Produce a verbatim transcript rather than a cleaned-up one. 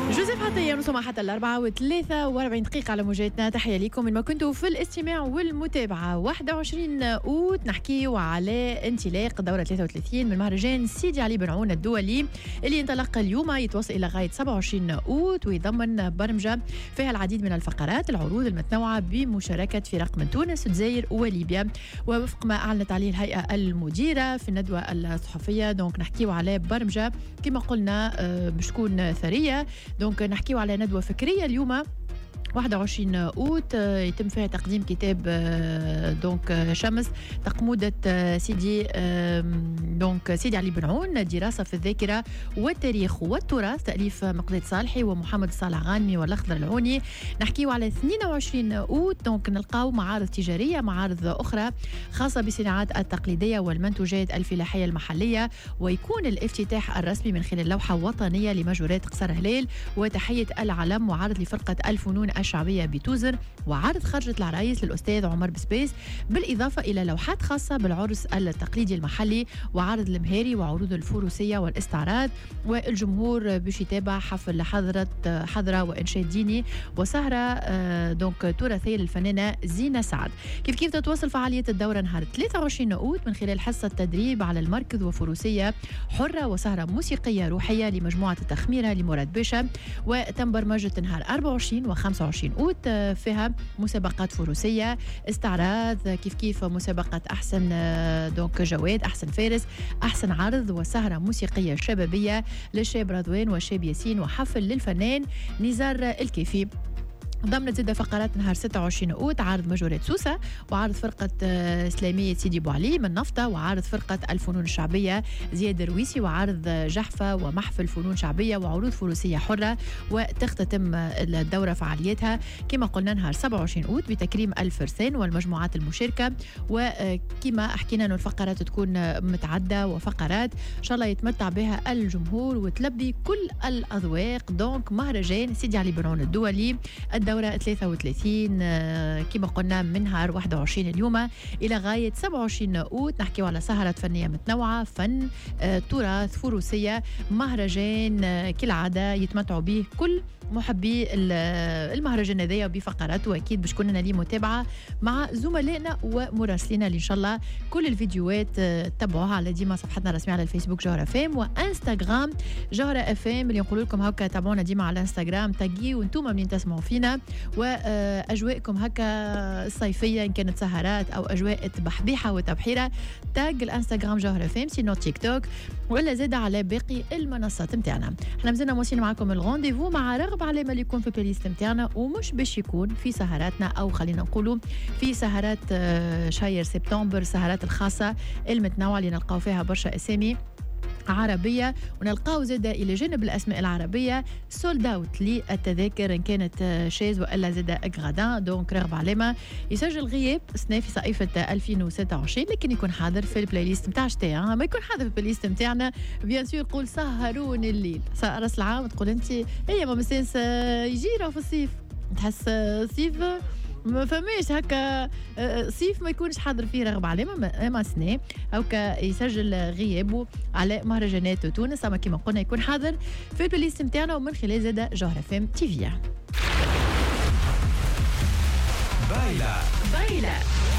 جوزيف عطية نصوم حتى الأربعة وثلاثة وأربعين دقيقة على موجاتنا. تحية لكم من ما كنتوا في الاستماع والمتابعة. واحد وعشرين أوت نحكي على انطلاق دورة ثلاثة وثلاثين من مهرجان سيدي علي بن عون الدولي اللي انطلق اليوم، يتوصل إلى غاية سبعة وعشرين أوت، ويضمن برمجة فيها العديد من الفقرات العروض المتنوعة بمشاركة فرق من تونس والجزائر وليبيا، ووفق ما أعلنت عليه الهيئة المديرة في الندوة الصحفية. دونك نحكيو على برمجة كما قلنا باش تكون ثرية. دونك نحكيو على ندوة فكرية اليوم واحد وعشرين أوت يتم فيها تقديم كتاب دونك شمس تقمودة سيدي دونك سيدي علي بن عون، دراسة في الذاكرة والتاريخ والتراث، تأليف مقداد صالحي ومحمد صالح غانمي والأخضر العوني. نحكيو على اثنين وعشرين أوت دونك نلقاو معارض تجارية، معارض أخرى خاصة بالصناعات التقليدية والمنتوجات الفلاحية المحلية، ويكون الافتتاح الرسمي من خلال لوحة وطنية لمجورات قصر هلال وتحية العلم، وعرض لفرقة الفنون الشعبية بتوزر، وعرض خرجة العرايس للأستاذ عمر بسبيس، بالإضافة إلى لوحات خاصة بالعرس التقليدي المحلي، وعرض المهاري وعروض الفروسية والاستعراض. والجمهور باش يتابع حفل حضرة حضرة وإنشاد ديني وسهرة دونك تراثية للفنانة زينة سعد. كيف كيف تتواصل فعالية الدورة نهار ثلاثة وعشرين أوت من خلال حصة تدريب على المركض وفروسية حرة وسهرة موسيقية روحية لمجموعة التخميرة لمراد باشا. وتم برمجة نهار أربعة وعشرين وخمسة وعشرين أوت فيها مسابقات فروسية، استعراض، كيف كيف مسابقة أحسن دونك جواد، أحسن فارس، أحسن عرض، وسهرة موسيقية شبابية للشاب رضوان والشاب ياسين، وحفل للفنان نزار الكيفي. ضمن زادة فقرات نهار ستة وعشرين أوت عارض مجورات سوسة، وعارض فرقة إسلامية سيدي بوعلي من نفطة، وعارض فرقة الفنون الشعبية زياد الرويسي، وعارض جحفة ومحفل فنون شعبية وعروض فروسية حرة. وتختتم الدورة فعاليتها كما قلنا نهار سبعة وعشرين أوت بتكريم الفرسان والمجموعات المشاركة. وكما حكينا أن الفقرات تكون متعدة وفقرات إن شاء الله يتمتع بها الجمهور وتلبي كل الأذواق. دونك مهرجان سيدي علي بن عون الدولي الدورة ثلاثة وثلاثين كما قلنا من نهار واحد وعشرين اليوم إلى غاية سبعة وعشرين أوت. نحكيو على سهرة فنية متنوعة، فن، تراث، فروسية، مهرجان كالعادة يتمتعوا به كل محبي المهرجان هذايا بفقرات، واكيد باش كنا لي متابعه مع زملائنا ومراسلينا اللي ان شاء الله كل الفيديوهات تتبعوها على ديما صفحتنا الرسميه على الفيسبوك جوهرة اف ام وانستغرام جوهرة اف ام، اللي نقول لكم هكا تابعونا ديما على الانستغرام، تاجيو وانتم منين تسمعوا فينا، واجواءكم هكا الصيفيه ان كانت سهرات او اجواء بحبيحه وتبحيره، تاج الانستغرام جوهرة اف ام، سينو تيك توك، ولا زاد على باقي المنصات نتاعنا. احنا مازلنا مواصلين معكم الغونديفو مع رغب على ما يكون في بلايست نتاعنا، ومش باش يكون في سهراتنا او خلينا نقولوا في سهرات شهر سبتمبر، سهرات الخاصه المتنوعه اللي نلقاو فيها برشا اسامي عربية، ونلقاو زادة إلى جانب الأسماء العربية سولد أوت للتذاكر إن كانت شاز وإلا زادة أغرادان. دونك رغب علامة يسجل غياب سنة في صيفة ألفين وستة وعشرين، لكن يكون حاضر في البلاي ليست نتاع شتاء. ما يكون حاضر في البلاي ليست نتاعنا بيان سور قول سهرون الليل راس العام، تقول أنت هي ما مساس يجي في الصيف، تحس صيف ما فماش هكا صيف ما يكونش حاضر فيه رغب علامة ما سنة هكا يسجل غيابه على مهرجانات تونس، أما كما قلنا يكون حاضر في البلايست نتاعنا ومن خلال زادة جوهرة اف ام تي في. بايلة بايلة